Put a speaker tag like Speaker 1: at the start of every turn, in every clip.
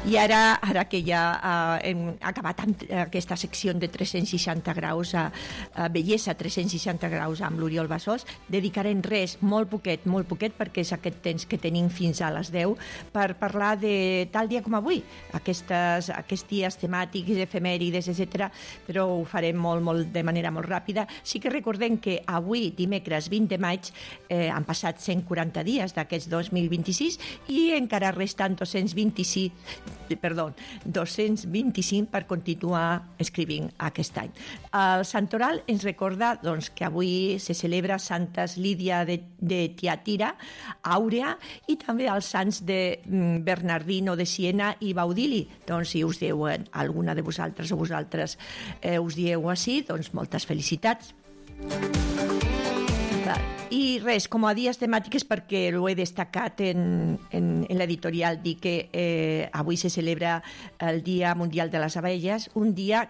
Speaker 1: I ara que ja hem acabat aquesta secció de 360 graus, bellesa 360 graus amb l'Oriol Bassós, dedicarem molt poquet, perquè és aquest temps que tenim fins a les 10, per parlar de tal dia com avui, aquests dies temàtics, efemèrides, etc. Però ho farem de manera molt ràpida. Sí que recordem que avui, dimecres 20 de maig, han passat 140 dies d'aquests 2026 i encara resten 225 per continuar escrivint aquest any. El santoral ens recorda que avui se celebra Santes Lídia de Tiatira, Àurea, i també els sants de Bernardino de Siena i Baudili. Si us diuen alguna de vosaltres o vosaltres us dieu així, moltes felicitats. I res, com a dies temàtiques, perquè ho he destacat en l'editorial, dir que avui se celebra el Dia Mundial de les Abelles, un dia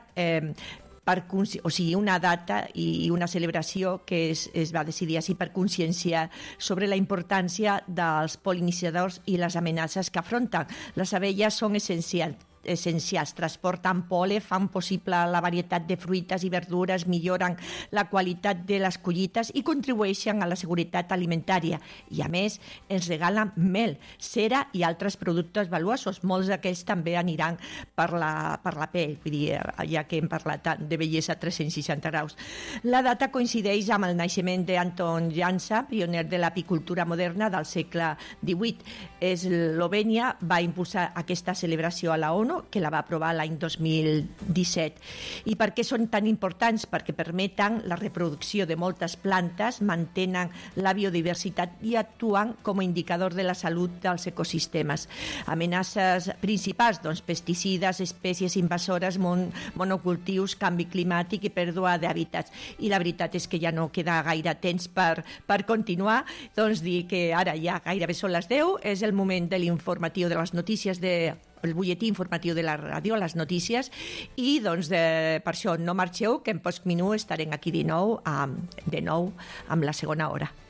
Speaker 1: una data i una celebració que es va decidir així per conscienciar sobre la importància dels pol·linizadors i les amenaces que afronten. Les abelles són essencials, transporten pol·len, fan possible la varietat de fruites i verdures, milloren la qualitat de les collites i contribueixen a la seguretat alimentària. I a més, ens regalen mel, cera i altres productes valuosos. Molts d'aquests també aniran per la pell, vull dir, ja que hem parlat de bellesa 360 graus. La data coincideix amb el naixement d'Anton Jansa, pioner de l'apicultura moderna del segle XVIII. Eslovènia va impulsar aquesta celebració a la ONU, que la va aprovar l'any 2017. I per què són tan importants? Perquè permeten la reproducció de moltes plantes, mantenen la biodiversitat i actuen com a indicador de la salut dels ecosistemes. Amenaces principals, pesticides, espècies invasores, monocultius, canvi climàtic i pèrdua d'hàbitats. I la veritat és que ja no queda gaire temps per continuar, dir que ara ja gairebé són les 10, és el moment de l'informatiu de les notícies el butlletí informatiu de la ràdio, les notícies, i per això no marxeu, que en pocs minuts estarem aquí de nou amb la segona hora.